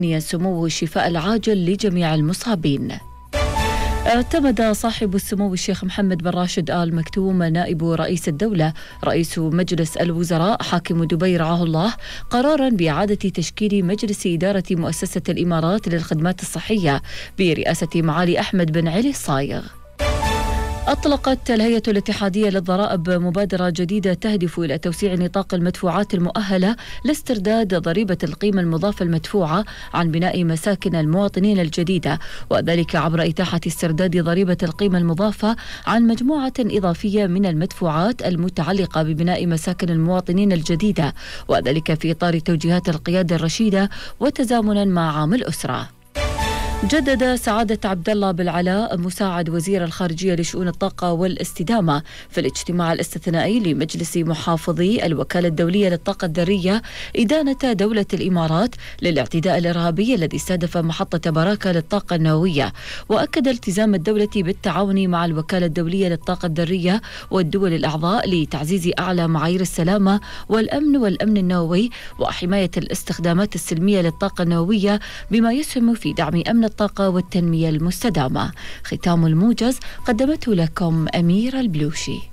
سمو الشفاء العاجل لجميع المصابين. اعتمد صاحب السمو الشيخ محمد بن راشد آل مكتوم نائب رئيس الدولة رئيس مجلس الوزراء حاكم دبي رعاه الله قرارا بإعادة تشكيل مجلس إدارة مؤسسة الإمارات للخدمات الصحية برئاسة معالي أحمد بن علي الصايغ. أطلقت الهيئة الاتحادية للضرائب مبادرة جديدة تهدف إلى توسيع نطاق المدفوعات المؤهلة لاسترداد ضريبة القيمة المضافة المدفوعة عن بناء مساكن المواطنين الجديدة، وذلك عبر إتاحة استرداد ضريبة القيمة المضافة عن مجموعة إضافية من المدفوعات المتعلقة ببناء مساكن المواطنين الجديدة، وذلك في إطار توجيهات القيادة الرشيدة وتزامنا مع عام الأسرة. جدد سعادة عبد الله بالعلاء مساعد وزير الخارجية لشؤون الطاقة والاستدامة في الاجتماع الاستثنائي لمجلس محافظي الوكالة الدولية للطاقة الذرية إدانة دولة الإمارات للاعتداء الإرهابي الذي استهدف محطة براكة للطاقة النووية، وأكد التزام الدولة بالتعاون مع الوكالة الدولية للطاقة الذرية والدول الأعضاء لتعزيز أعلى معايير السلامة والأمن النووي وحماية الاستخدامات السلمية للطاقة النووية بما يسهم في دعم أمن الطاقة والتنمية المستدامة. ختام الموجز قدمته لكم أميرة البلوشي.